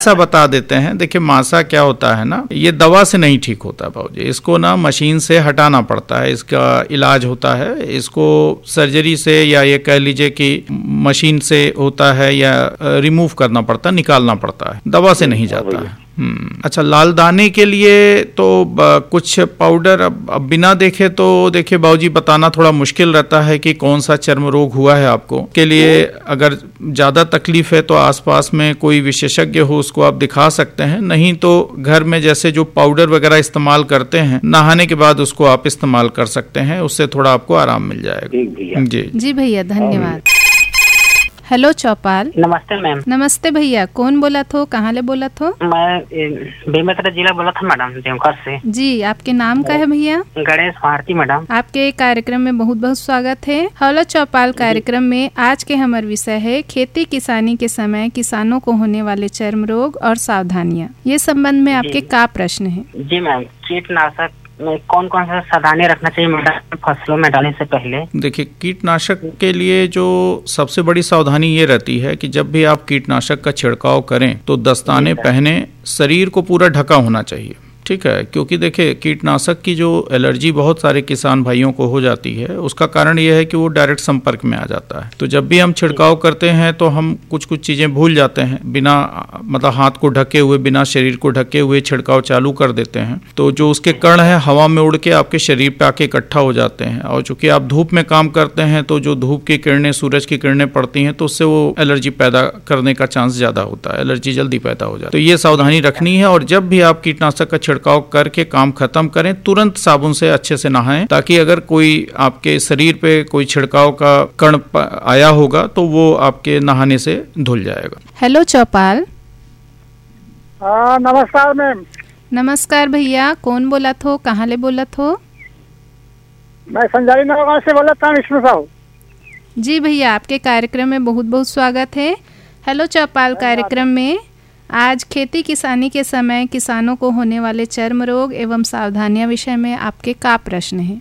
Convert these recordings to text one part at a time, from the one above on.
सा बता देते हैं। देखिए मासा क्या होता है ना, ये दवा से नहीं ठीक होता भाऊजी, इसको ना मशीन से हटाना पड़ता है, इसका इलाज होता है, इसको सर्जरी से या ये कह लीजिए कि मशीन से होता है या रिमूव करना पड़ता है, निकालना पड़ता है, दवा से नहीं जाता है। अच्छा, लाल दाने के लिए तो कुछ पाउडर अब बिना देखे तो देखिए बाबूजी बताना थोड़ा मुश्किल रहता है कि कौन सा चर्म रोग हुआ है आपको। के लिए अगर ज़्यादा तकलीफ है तो आसपास में कोई विशेषज्ञ हो उसको आप दिखा सकते हैं, नहीं तो घर में जैसे जो पाउडर वगैरह इस्तेमाल करते हैं नहाने के बाद उसको आप इस्तेमाल कर सकते हैं, उससे थोड़ा आपको आराम मिल जाएगा। जी भैया धन्यवाद। हेलो चौपाल। नमस्ते मैम। नमस्ते भैया, कौन बोला थो, कहाँ ले बोला थो? मैं बेमेतरा जिला बोला था मैडम, देवघर से। जी, आपके नाम का है भैया? गणेश भारती मैडम। आपके कार्यक्रम में बहुत बहुत स्वागत है। हेलो चौपाल कार्यक्रम में आज के हमार विषय है खेती किसानी के समय किसानों को होने वाले चर्म रोग और सावधानियाँ। ये संबंध में आपके क्या प्रश्न है? जी मैम, कीटनाशक में कौन कौन सा सावधानी रखना चाहिए मैडम फसलों में डालने से पहले? देखिए कीटनाशक के लिए जो सबसे बड़ी सावधानी ये रहती है कि जब भी आप कीटनाशक का छिड़काव करें तो दस्ताने पहने, शरीर को पूरा ढका होना चाहिए, ठीक है, क्योंकि देखिए कीटनाशक की जो एलर्जी बहुत सारे किसान भाइयों को हो जाती है, उसका कारण यह है कि वो डायरेक्ट संपर्क में आ जाता है। तो जब भी हम छिड़काव करते हैं तो हम कुछ कुछ चीज़ें भूल जाते हैं, बिना मतलब हाथ को ढके हुए, बिना शरीर को ढके हुए छिड़काव चालू कर देते हैं, तो जो उसके कण है हवा में उड़ के आपके शरीर पे आके इकट्ठा हो जाते हैं। और चूंकि आप धूप में काम करते हैं तो जो धूप की किरणें, सूरज की किरणें पड़ती हैं तो उससे वो एलर्जी पैदा करने का चांस ज़्यादा होता है, एलर्जी जल्दी पैदा हो जाती है। तो ये सावधानी रखनी है, और जब भी आप कीटनाशक का छिड़काव करके काम खत्म करें तुरंत साबुन से अच्छे से नहाएं, ताकि अगर कोई आपके शरीर पे कोई छिड़काव का कण आया होगा तो वो आपके नहाने से धुल जाएगा। हेलो चौपाल। नमस्कार मैम। नमस्कार भैया, कौन बोला थो, कहाँ ले बोला थो? मैं संजारी नवागांव से बोला था, विष्णु साहू। जी भैया, आपके कार्यक्रम में बहुत बहुत स्वागत है। हेलो चौपाल कार्यक्रम में आज खेती किसानी के समय किसानों को होने वाले चर्म रोग एवं सावधानियां विषय में आपके क्या प्रश्न हैं?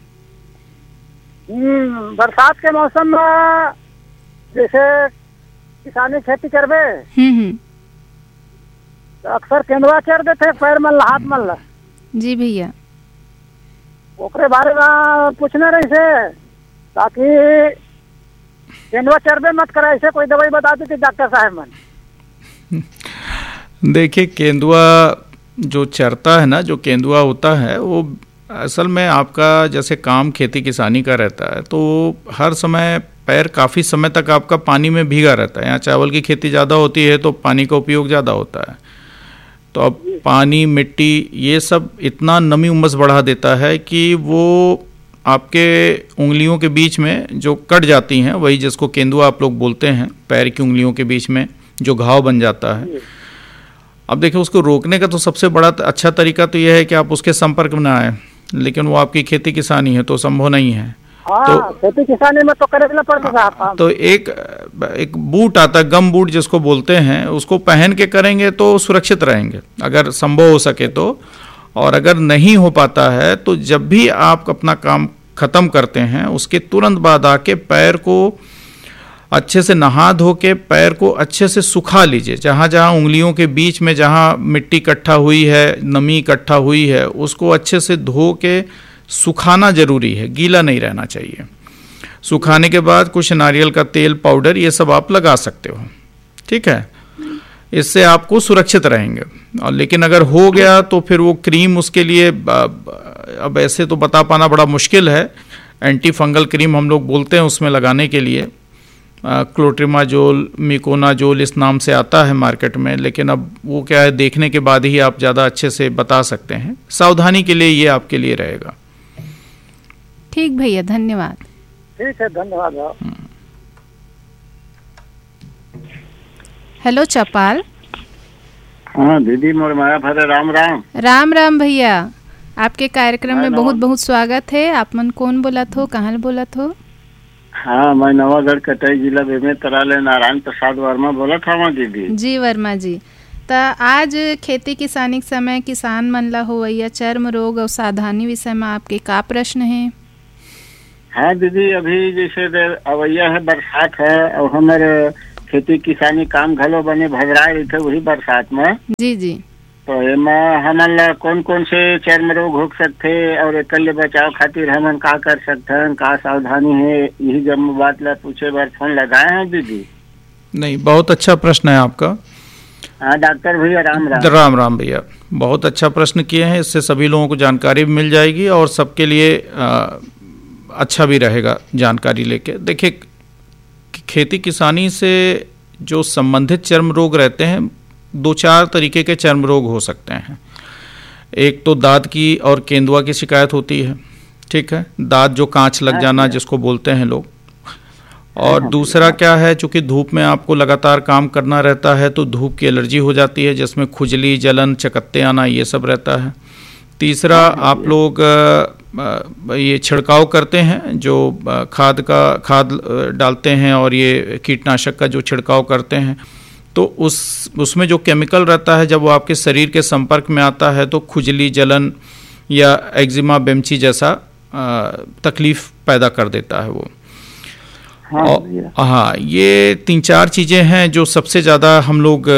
बरसात के मौसम में जैसे किसानी खेती करबे तो अक्सर केंदुआ चढ़ देते पैर मल हाथ मल। जी भैया, ओकरे बारे में पूछना रही से, ताकि केंदुआ चढ़बे मत करे, ऐसे कोई दवाई बता देती डॉक्टर साहब मन। देखिए केंदुआ जो चरता है ना, जो केंदुआ होता है वो असल में आपका जैसे काम खेती किसानी का रहता है, तो हर समय पैर काफ़ी समय तक आपका पानी में भीगा रहता है। यहाँ चावल की खेती ज़्यादा होती है तो पानी का उपयोग ज़्यादा होता है, तो अब पानी, मिट्टी, ये सब इतना नमी उमस बढ़ा देता है कि वो आपके उंगलियों के बीच में जो कट जाती हैं, वही जिसको केंदुआ आप लोग बोलते हैं, पैर की उंगलियों के बीच में जो घाव बन जाता है। अब देखिए उसको रोकने का तो सबसे बड़ा अच्छा तरीका तो यह है कि आप उसके संपर्क में ना आए, लेकिन वो आपकी खेती किसानी है तो संभव नहीं है। तो खेती किसानी में तो करना पड़ता है। तो एक बूट आता है, गम बूट जिसको बोलते हैं, उसको पहन के करेंगे तो सुरक्षित रहेंगे अगर संभव हो सके तो। और अगर नहीं हो पाता है तो जब भी आप अपना काम खत्म करते हैं उसके तुरंत बाद आके पैर को अच्छे से नहा धो के पैर को अच्छे से सुखा लीजिए। जहाँ जहाँ उंगलियों के बीच में जहाँ मिट्टी इकट्ठा हुई है, नमी इकट्ठा हुई है, उसको अच्छे से धो के सुखाना जरूरी है, गीला नहीं रहना चाहिए। सुखाने के बाद कुछ नारियल का तेल, पाउडर, ये सब आप लगा सकते हो, ठीक है, इससे आपको सुरक्षित रहेंगे। और लेकिन अगर हो गया तो फिर वो क्रीम, उसके लिए अब ऐसे तो बता पाना बड़ा मुश्किल है, एंटी फंगल क्रीम हम लोग बोलते हैं उसमें लगाने के लिए, क्लोट्रिमाजोल, मिकोनाजोल इस नाम से आता है मार्केट में, लेकिन अब वो क्या है देखने के बाद ही आप ज़्यादा अच्छे से बता सकते हैं। सावधानी के लिए ये आपके लिए रहेगा। ठीक भैया, धन्यवाद। ठीक है, धन्यवाद। हेलो चौपाल। हाँ दीदी, मोर माया भरे राम राम। राम राम भैया, आपके कार्यक्रम में बहुत बहुत स्वागत है। आप मन कौन बोला थो, कहाँ बोला थो? हाँ, मैं नवागढ़ कटाई जिला बेमेतरा ले नारायण प्रसाद वर्मा बोला था वहाँ दीदी। जी वर्मा जी, तो आज खेती किसानी के समय किसान मन ला होवैया चर्म रोग और सावधानी विषय में आपके का प्रश्न है? हाँ दीदी, अभी जैसे अवैया है, बरसात है और हमारे खेती किसानी काम घलो बने भजराए रहिथे वही बरसात में। जी जी। तो एमा हमन ला कौन कौन से चर्म रोग हो सकथे और एकर ले बचाव खातिर हमन का कर सकथन, का सावधानी है, यही जब बात ला पूछे बर फोन लगाए हैं दीदी। नहीं, बहुत अच्छा प्रश्न है आपका। हाँ डॉक्टर भैया राम राम। राम राम भैया, बहुत अच्छा प्रश्न किए हैं। इससे सभी लोगों को जानकारी भी मिल जाएगी और सबके लिए अच्छा भी रहेगा जानकारी लेके। देखिए, खेती किसानी से जो संबंधित चर्म रोग रहते हैं, 2-4 तरीके के चर्म रोग हो सकते हैं। एक तो दांत की और केंदुआ की शिकायत होती है, ठीक है, दांत जो कांच लग जाना जिसको बोलते हैं लोग। और दूसरा क्या है, चूंकि धूप में आपको लगातार काम करना रहता है तो धूप की एलर्जी हो जाती है, जिसमें खुजली, जलन, चकत्ते आना, ये सब रहता है। तीसरा, आप लोग ये छिड़काव करते हैं, जो खाद डालते हैं और ये कीटनाशक का जो छिड़काव करते हैं, तो उसमें जो केमिकल रहता है जब वो आपके शरीर के संपर्क में आता है तो खुजली, जलन या एक्जिमा, बेमची जैसा तकलीफ पैदा कर देता है वो। हाँ, ये 3-4 चीज़ें हैं जो सबसे ज़्यादा हम लोग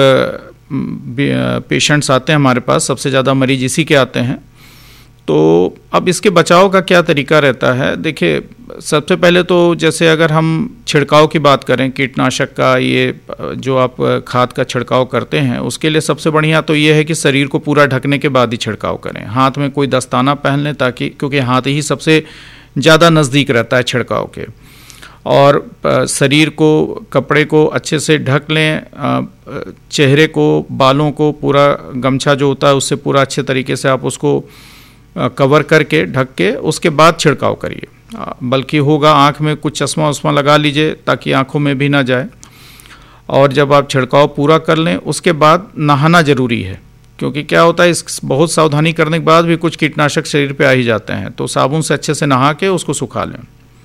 पेशेंट्स आते हैं हमारे पास, सबसे ज़्यादा मरीज इसी के आते हैं। तो अब इसके बचाव का क्या तरीका रहता है? देखिए, सबसे पहले तो जैसे अगर हम छिड़काव की बात करें कीटनाशक का, ये जो आप खाद का छिड़काव करते हैं, उसके लिए सबसे बढ़िया तो ये है कि शरीर को पूरा ढकने के बाद ही छिड़काव करें। हाथ में कोई दस्ताना पहन लें, ताकि, क्योंकि हाथ ही सबसे ज़्यादा नज़दीक रहता है छिड़काव के। और शरीर को, कपड़े को अच्छे से ढक लें, चेहरे को, बालों को पूरा गमछा जो होता है उससे पूरा अच्छे तरीके से आप उसको कवर करके, ढक के, उसके बाद छिड़काव करिए। बल्कि होगा आँख में कुछ चश्मा वश्मा लगा लीजिए ताकि आँखों में भी ना जाए। और जब आप छिड़काव पूरा कर लें उसके बाद नहाना ज़रूरी है, क्योंकि क्या होता है, इस बहुत सावधानी करने के बाद भी कुछ कीटनाशक शरीर पे आ ही जाते हैं। तो साबुन से अच्छे से नहा के उसको सुखा लें।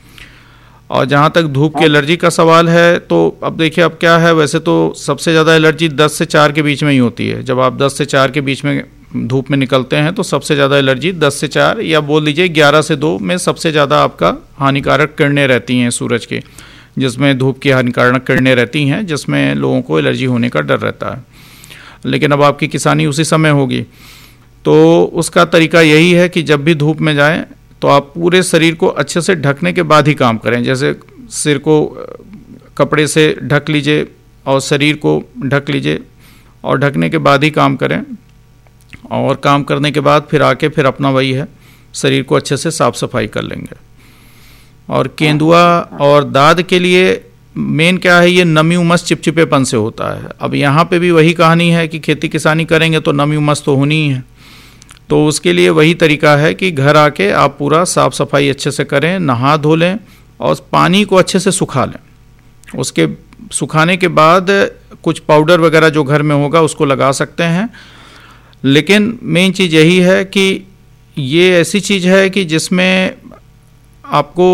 और जहाँ तक धूप की एलर्जी का सवाल है, तो अब देखिए, अब क्या है, वैसे तो सबसे ज़्यादा एलर्जी 10 से 4 के बीच में ही होती है। जब आप 10 से 4 के बीच में धूप में निकलते हैं तो सबसे ज़्यादा एलर्जी 10 से 4 या बोल लीजिए 11 से 2 में सबसे ज़्यादा आपका हानिकारक किरणें रहती हैं सूरज के, जिसमें धूप की हानिकारक किरणें रहती हैं, जिसमें लोगों को एलर्जी होने का डर रहता है। लेकिन अब आपकी किसानी उसी समय होगी, तो उसका तरीका यही है कि जब भी धूप में जाएं तो आप पूरे शरीर को अच्छे से ढकने के बाद ही काम करें। जैसे सिर को कपड़े से ढक लीजिए और शरीर को ढक लीजिए, और ढकने के बाद ही काम करें। और काम करने के बाद फिर आके फिर अपना वही है, शरीर को अच्छे से साफ सफाई कर लेंगे। और केंदुआ और दाद के लिए मेन क्या है, ये नमी उमस चिपचिपेपन से होता है। अब यहाँ पे भी वही कहानी है कि खेती किसानी करेंगे तो नमी उमस तो होनी ही है। तो उसके लिए वही तरीका है कि घर आके आप पूरा साफ सफाई अच्छे से करें, नहा धो लें और पानी को अच्छे से सुखा लें। उसके सुखाने के बाद कुछ पाउडर वगैरह जो घर में होगा उसको लगा सकते हैं। लेकिन मेन चीज़ यही है कि ये ऐसी चीज़ है कि जिसमें आपको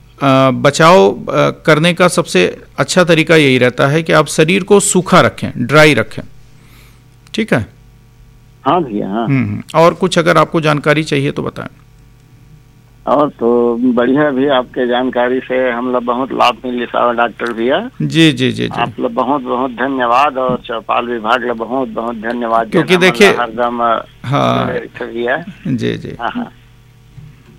बचाव करने का सबसे अच्छा तरीका यही रहता है कि आप शरीर को सूखा रखें, ड्राई रखें। ठीक है? हाँ भैया, हाँ। और कुछ अगर आपको जानकारी चाहिए तो बताएं। और तो बढ़िया भी, आपके जानकारी से हम लोग बहुत लाभ मिले साहब डॉक्टर भैया। जी जी जी जी, आप लोग बहुत बहुत धन्यवाद, और चौपाल विभाग ला बहुत बहुत धन्यवाद। क्योंकि देखिए, हरदम हाँ भैया। जी जी, हाँ हाँ।